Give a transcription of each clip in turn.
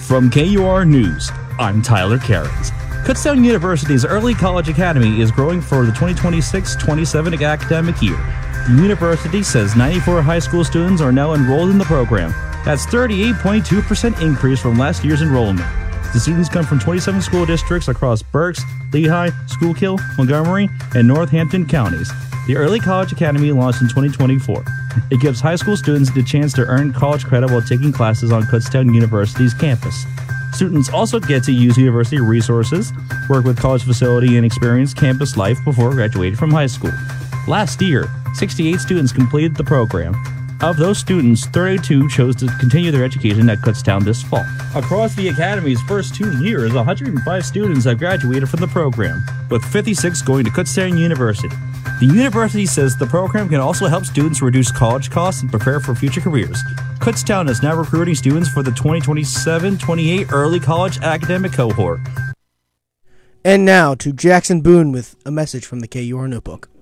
From KUR News, I'm Tyler Cairns. Kutztown University's Early College Academy is growing for the 2026-27 academic year. The university says 94 high school students are now enrolled in the program. That's 38.2% increase from last year's enrollment. The students come from 27 school districts across Berks, Lehigh, Schuylkill, Montgomery, and Northampton counties. The Early College Academy launched in 2024. It gives high school students the chance to earn college credit while taking classes on Kutztown University's campus. Students also get to use university resources, work with college facility, and experience campus life before graduating from high school. Last year, 68 students completed the program. Of those students, 32 chose to continue their education at Kutztown this fall. Across the Academy's first 2 years, 105 students have graduated from the program, with 56 going to Kutztown University. The university says the program can also help students reduce college costs and prepare for future careers. Kutztown is now recruiting students for the 2027-28 early college academic cohort. And now to Jackson Boone with a message from the KUR Notebook.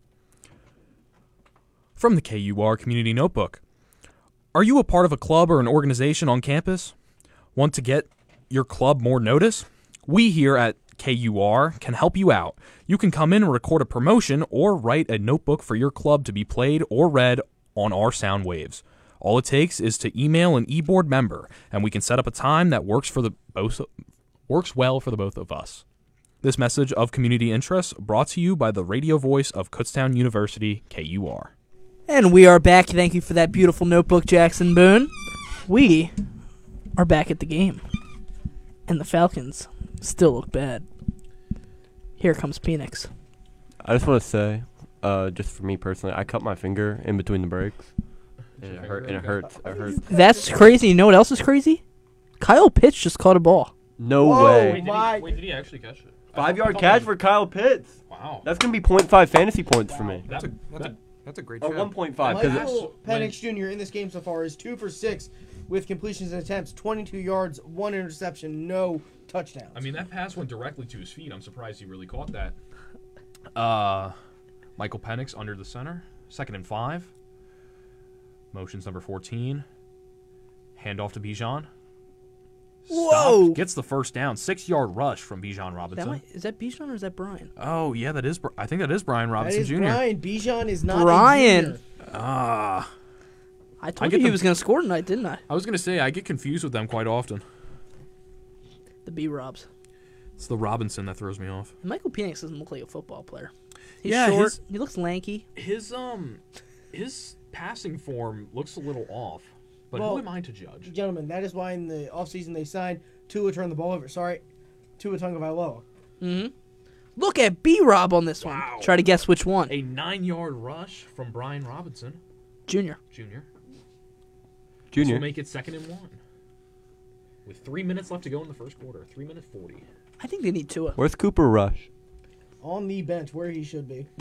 From the KUR Community Notebook. Are you a part of a club or an organization on campus? Want to get your club more notice? We here at KUR can help you out. You can come in and record a promotion or write a notebook for your club to be played or read on our sound waves. All it takes is to email an eBoard member, and we can set up a time that works well for the both of us. This message of community interest brought to you by the radio voice of Kutztown University, KUR. And we are back. Thank you for that beautiful notebook, Jackson Boone. We are back at the game. And the Falcons still look bad. Here comes Phoenix. I just want to say, just for me personally, I cut my finger in between the breaks. And it hurts. It hurts. That's crazy. You know what else is crazy? Kyle Pitts just caught a ball. No way. Wait, did he actually catch it? 5-yard catch for Kyle Pitts. Wow. That's going to be 0.5 fantasy points for me. That's a great Or shot. 1.5. Michael Penix Jr. in this game so far is 2 for 6 with completions and attempts, 22 yards, 1 interception, no touchdowns. I mean, that pass went directly to his feet. I'm surprised he really caught that. Michael Penix under the center. 2nd and 5. Motions number 14. Handoff to Bijan. Whoa! Stopped, gets the first down. 6-yard rush from Bijan Robinson. Is that Bijan or is that Brian? Oh, yeah, that is. I think that is Brian Robinson that is Jr. Brian. Bijan is not Brian. a junior. I told you he was going to score tonight, didn't I? I was going to say, I get confused with them quite often. The B-Robs. It's the Robinson that throws me off. Michael Penix doesn't look like a football player. He's Yeah, short. He looks lanky. His passing form looks a little off. But who am I to judge? Gentlemen, that is why in the offseason they signed Tua turned the ball over. Tua Tagovailoa. Mm-hmm. Look at B-Rob on this Wow. one. Try to guess which one. A 9-yard rush from Brian Robinson Junior. This will make it 2nd and 1. With 3 minutes left to go in the first quarter. 3 minutes 40. I think they need Tua. Where's Cooper Rush? On the bench, where he should be.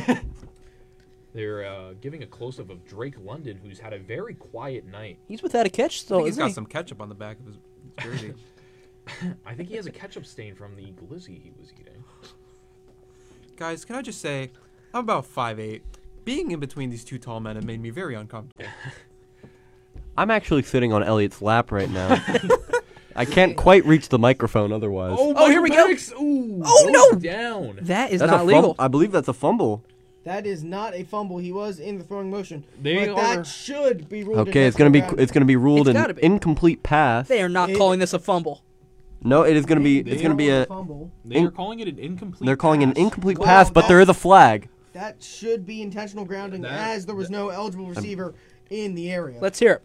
They're giving a close-up of Drake London, who's had a very quiet night. He's without a catch I still, think he's isn't got he? some ketchup on the back of his jersey. I think he has a ketchup stain from the glizzy he was eating. Guys, can I just say, I'm about 5'8". Being in between these two tall men have made me very uncomfortable. I'm actually sitting on Elliot's lap right now. I can't quite reach the microphone otherwise. Oh, here we go. Ooh, Oh, no. Down. That is That's not a legal. I believe that's a fumble. That is not a fumble. He was in the throwing motion. They but are- that should be ruled. Okay, it's gonna be ruled It's an gotta be. incomplete pass. They are not calling this a fumble. No, it is gonna be. It's gonna be a. fumble. They are calling it an incomplete They're calling it an pass. incomplete Well, pass, but there is a flag. That should be intentional grounding, as there was no eligible receiver in the area. Let's hear it.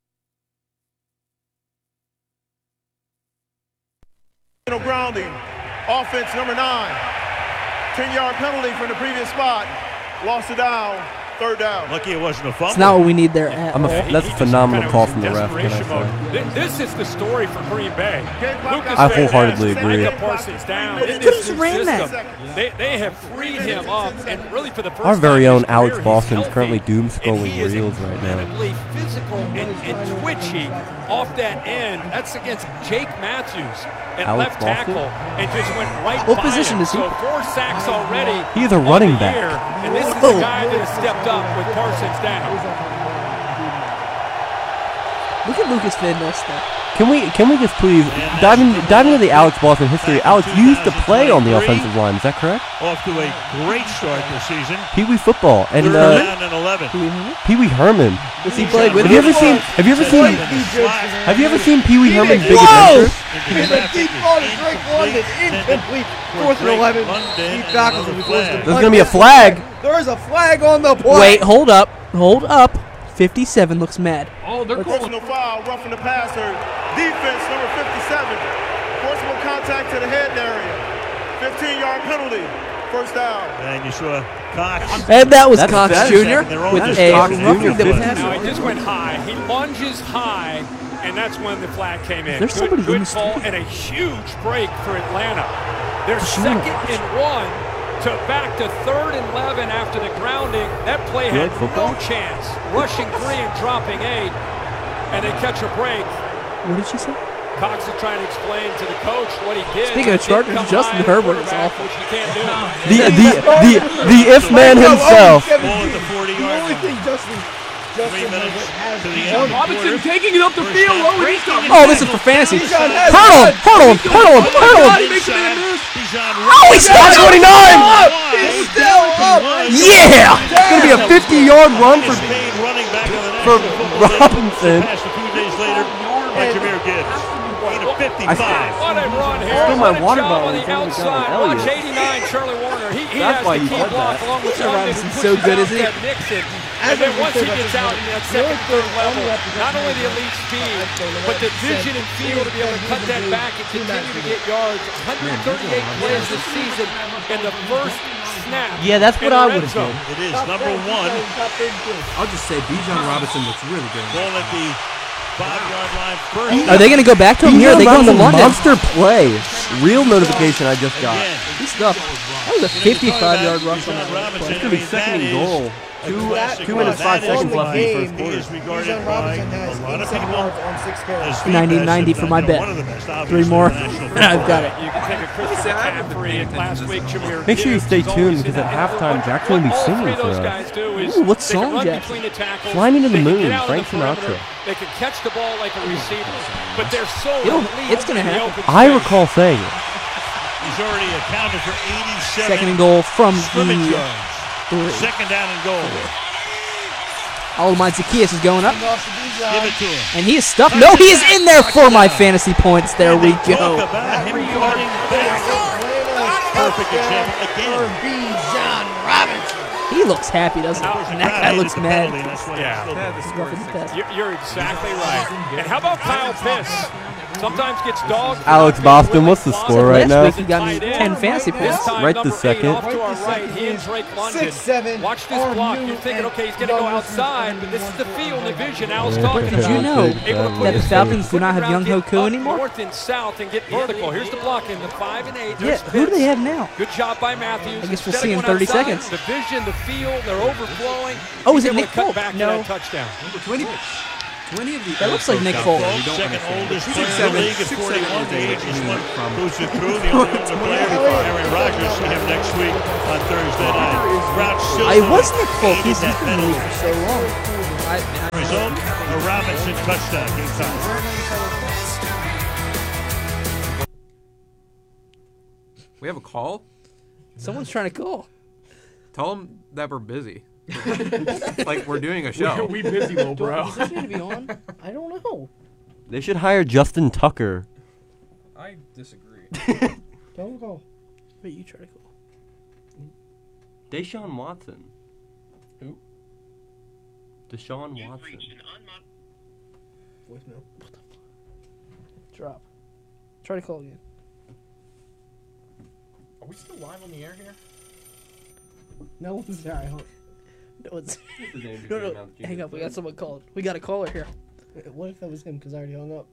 Grounding, offense number 9, 10-yard penalty from the previous spot, lost it down, 3rd down. Lucky it wasn't a fumble. It's not what we need there at all. That's a phenomenal call from the ref, can I say? This is the story for Green Bay. Lucas I wholeheartedly agree. Micah Parsons down. They In could've this new ran that. system, They have freed him up, and really for the first Our very time in own his Alex career, Boston he's is currently healthy. doom And scrolling he is reels right now. incredibly physical and twitchy off that end. That's against Jake Matthews at Alex left Boston? tackle, and just went right What by position him. is he? So 4 sacks already. He is a on running the back. year, and this is Whoa. the guy that has stepped up with Parsons down. Look at Lucas Van Ness there. Can we just please dive into the Alex Boston history? Alex, you used to play on the offensive line. Is that correct? Off to a great start this season. Pee Wee football and Third down and 11. Pee Wee Herman. Does he play with Have you ever seen Pee Wee Herman Big Whoa! Adventure? Here's a deep ball to Drake London. Incomplete. 4th and 11. Steve Falcons will be forced to There's gonna be a flag. There is a flag on the play. Wait, hold up. 57 looks mad. Oh, they're Personal foul, roughing the passer. Defense, number 57. Forcible contact to the head area. 15-yard penalty. First down. And you saw Cox. And that was That's Cox bad. Jr. With with a Cox roughing the Jr. passer. No, he just went high. He lunges high, and that's when the flag came in. There's somebody in good the call stadium. and a huge break for Atlanta. They're second and 1 to back to 3rd and 11 after the grounding. That play You had like football? no chance. Rushing 3 and dropping 8, and they catch a break. What did she say? Cox is trying to explain to the coach what he did. Speaking of He did Chargers, come Justin high Herbert is quarterback, awful. which you can't do. The if man himself. Ball at the 40-yard The only line. thing Justin 3 Herbert minutes has to the is end. one Robinson taking it up the field. Oh, he's coming. Oh, this is for fantasy. Bijan has Hold on. Oh, he stopped 29! He's still up. Yeah! It's going to be a 50-yard run for Robinson. Passed a few days later by Jahmyr Gibbs. Gain of 55. What a run here. Spilled my What a water job bottle on the in front of the outside. guy, Watch Elliott. 89, Charlie Warner. He That's has why the you key said block that. along with Bijan London, Robinson's who so pushes good, out isn't he? Ted Nixon. And then once he gets out in that second, third level, not only the elite speed, but the vision and feel to be able to cut that back and continue to get yards. 138 plays this season in the first snap. Yeah, that's what in the I red would have zone. done. It is number 1. I'll just say Bijan Robinson looks really good. Ball at the 5-yard line. First Are they going to go back to him here? Are they going to London? Monster play. Real notification I just got. again. Good stuff. That was a 55-yard rush on Bijan that Robinson, play. It's going to be second and goal. Two minutes, 5 seconds left in the first He quarter. is regarded Bijan by Robinson has a lot of 87 people yards on 6 carries. as the 90 best, for if my not bet. one of the best, 3 obviously, more. in the National Football I've got it. You can take a Christopher McCaffrey and last week Jahmyr Make sure you Gibbs stay is always tuned in because that at effort. halftime, Jackson will be What all singing three of for those us. guys do is Ooh, what they can song, run Jackson? between the tackles. Fly Me to the They can Moon, get out on Frank the perimeter. Sinatra. They can catch the ball like a receiver, but they're so It's gonna elite in the happen. open I space. recall saying it. He's already accounted for 87 Second and goal from scrimmage the yards. Second down and goal. Almine Zacchaeus is going up, Off to Bijan. Give it to him. and he is stuffed. No, he is in there for my fantasy points. There we Talk go. about him running back. Perfect example again. Bijan Robinson. He looks happy, doesn't he? And that guy looks mad. Yeah. Roughing the passer. You're exactly right. And how about Kyle Pitts? Sometimes gets dogged. for Alex not being Boston, really what's the closet. score right Last now? week he got me 10 fantasy points. Right this second. Off to our right, he and Drake London. 6'7", Watch this are block. new You're thinking, and okay, he's going to go young outside, but this is the feel and the vision Al's Yeah, talking but Did about. you know Able to put that the his Falcons do foot not have around, Young get Hoku up anymore? North and south and get vertical. Here's the block in the 5 and 8. Yeah, There's who do they Pitts. have now? Good job by Matthews. I guess we'll Instead of see in going 30 outside, seconds. The vision, the feel, they're overflowing. Oh, is He's it able Nick to cut Folk? back No. for that touchdown. 20 of the That looks like Nick Folk. Second oldest player in the 6'7", league at 41. 6'7" The ageless one from goes to crew. The only older player, Aaron Rodgers. See him next week on Thursday night. Crouch still I was Nick Folk. aided He's that been in the league penalty. for so long. Result, a Robinson touchdown. Game time. We have a call? Someone's trying to call. Tell them that we're busy. Like we're doing a show. We busy, little bro. Is this going to be on? I don't know. They should hire Justin Tucker. I disagree. Don't go. Wait, you try to call. Deshaun Watson. Who? Deshaun Watson. Voicemail. Drop. Try to call again. Are we still live on the air here? No one's there. I hope. No, it's, no. Hang up. We got someone called. We got a caller here. What if that was him? Because I already hung up.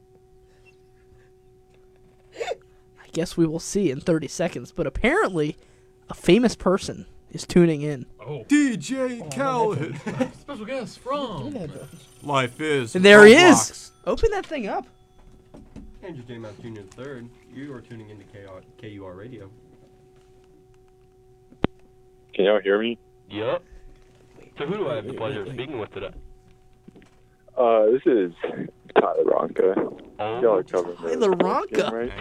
I guess we will see in 30 seconds. But apparently, a famous person is tuning in. Oh. DJ Khaled. Special guest from. Life is. And there he Roblox. is. Open that thing up. Andrew J. Mount Jr. III. You are tuning into KUR Radio. Can y'all hear me? Yep. So who do I have the pleasure of speaking with today? This is Tyler Bronco. Y'all are covering Tyler Ronca. game, right?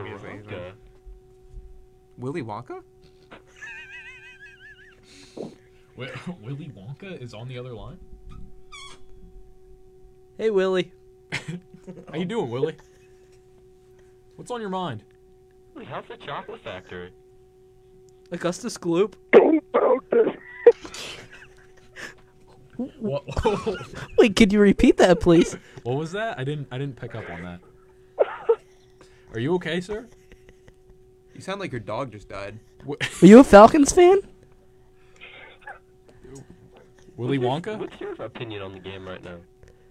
Willy Wonka? Willy Wonka is on the other line? Hey, Willie. How you doing, Willie? What's on your mind? How's the chocolate factory? Augustus Gloop. What? Wait, could you repeat that, please? What was that? I didn't pick up on that. Are you okay, sir? You sound like your dog just died. Are you a Falcons fan? Willy Wonka? What's your opinion on the game right now?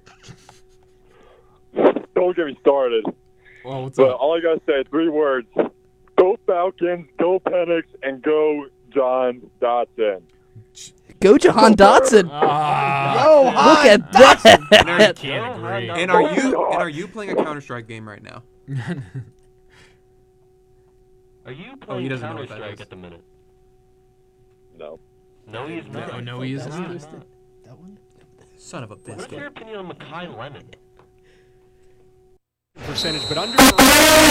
Don't get me started. Well, what's But up? all I gotta say, 3 words: go Falcons, go Penix, and go John Dotson. Go Jahan Dotson. Yo, Look at Dotson. that. Can't agree. And are you playing a Counter-Strike game right now? Are you he playing doesn't know what that Counter-Strike is. at the minute? No. No, he's not. No, he is not. That one? Son of a What's biscuit. your opinion on Makai Lemon? Percentage, but under.